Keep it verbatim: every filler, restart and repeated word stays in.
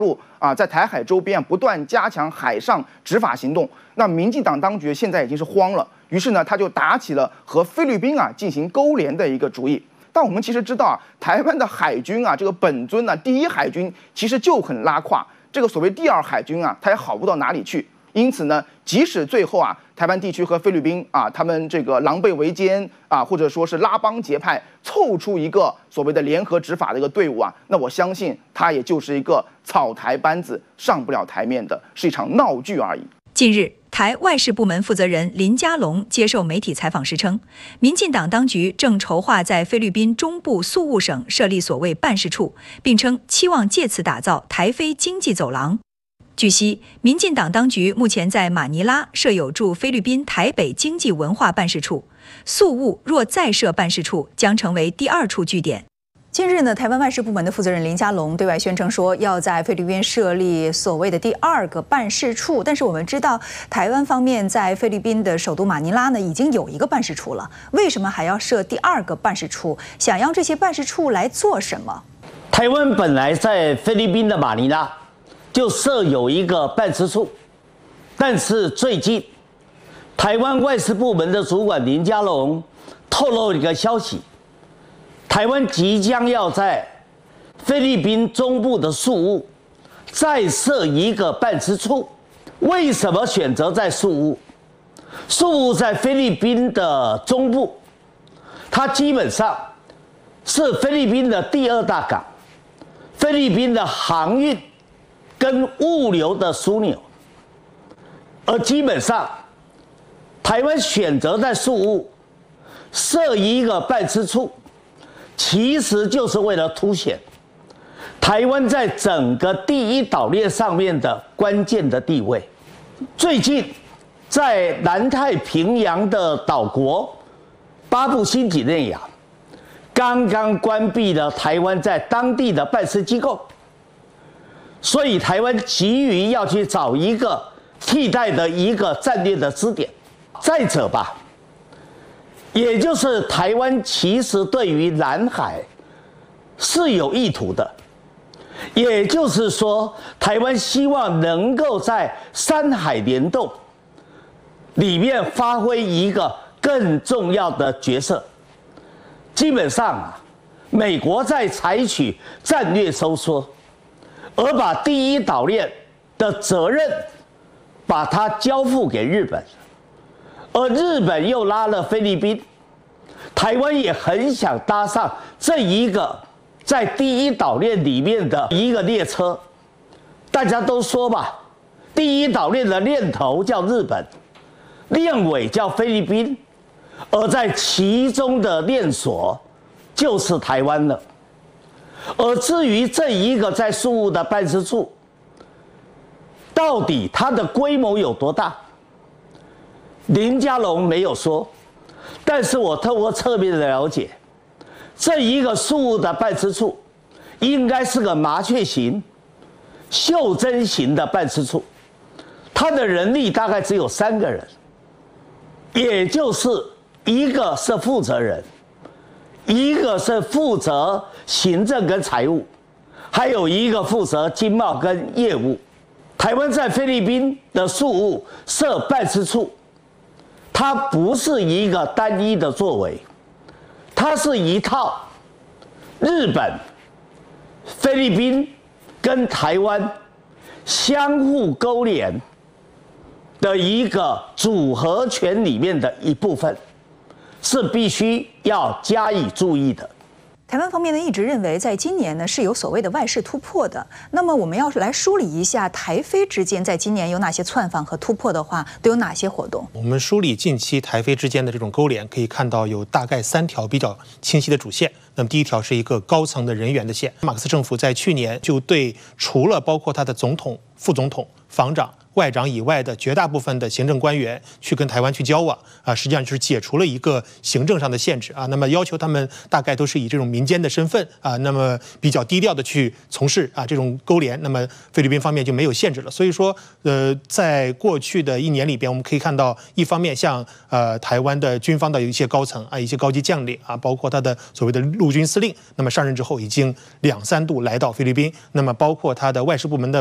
陆啊，在台海周边啊不断加强海上执法行动。那民进党当局现在已经是慌了，于是呢，他就打起了和菲律宾啊进行勾连的一个主意。但我们其实知道啊，台湾的海军啊，这个本尊呢、啊，第一海军其实就很拉胯，这个所谓第二海军啊，它也好不到哪里去。因此呢，即使最后啊，台湾地区和菲律宾啊，他们这个狼狈为奸啊，或者说是拉帮结派，凑出一个所谓的联合执法的一个队伍啊，那我相信它也就是一个草台班子，上不了台面的，是一场闹剧而已。 近日，台外事部门负责人林佳龙接受媒体采访时称，民进党当局正筹划在菲律宾中部宿务省设立所谓办事处，并称期望借此打造台菲经济走廊。据悉，民进党当局目前在马尼拉设有驻菲律宾台北经济文化办事处，宿务若再设办事处，将成为第二处据点。近日呢，台湾外事部门的负责人林佳龙对外宣称说，要在菲律宾设立所谓的第二个办事处。但是我们知道，台湾方面在菲律宾的首都马尼拉呢，已经有一个办事处了，为什么还要设第二个办事处？想要这些办事处来做什么？ 台湾本来在菲律宾的马尼拉就设有一个办事处，但是最近，台湾外事部门的主管林佳龙透露一个消息。台湾即将要在菲律宾中部的宿务再设一个办事处。为什么选择在宿务？宿务在菲律宾的中部，它基本上是菲律宾的第二大港，菲律宾的航运跟物流的枢纽。而基本上，台湾选择在宿务设一个办事处，其实就是为了凸显台湾在整个第一岛链上面的关键的地位。最近，在南太平洋的岛国巴布新几内亚，刚刚关闭了台湾在当地的办事机构，所以台湾急于要去找一个替代的一个战略的支点。再者吧，也就是台湾其实对于南海是有意图的，也就是说，台湾希望能够在山海联动里面发挥一个更重要的角色。基本上啊，美国在采取战略收缩，而把第一岛链的责任把它交付给日本，而日本又拉了菲律宾。台湾也很想搭上这一个在第一岛链里面的一个列车。大家都说吧，第一岛链的链头叫日本，链尾叫菲律宾，而在其中的链锁就是台湾了。而至于这一个在宿务的办事处，到底它的规模有多大，林佳龙没有说。但是我透过侧面的了解，这一个宿务的办事处应该是个麻雀型、袖珍型的办事处，它的人力大概只有三个人，也就是一个是负责人，一个是负责行政跟财务，还有一个负责经贸跟业务。台湾在菲律宾的宿务设办事处，它不是一个单一的作为，它是一套日本、菲律宾跟台湾相互勾连的一个组合拳里面的一部分，是必须要加以注意的。 台湾方面呢一直认为，在今年呢是有所谓的外事突破的。那么我们要来梳理一下台菲之间在今年有哪些窜访和突破的话，都有哪些活动？ 我们梳理近期台菲之间的这种勾连，可以看到有大概三条比较清晰的主线。那么第一条是一个高层的人员的线，马克思政府在去年就对除了包括他的总统、副总统、防长外长以外的绝大部分的行政官员去跟台湾去交往啊，实际上就是解除了一个行政上的限制啊。那么要求他们大概都是以这种民间的身份啊，那么比较低调的去从事啊这种勾连，那么菲律宾方面就没有限制了。所以说，呃，在过去的一年里边，我们可以看到，一方面像呃台湾的军方的一些高层啊，一些高级将领啊，包括他的所谓的陆军司令，那么上任之后已经两三度来到菲律宾，那么包括他的外事部门的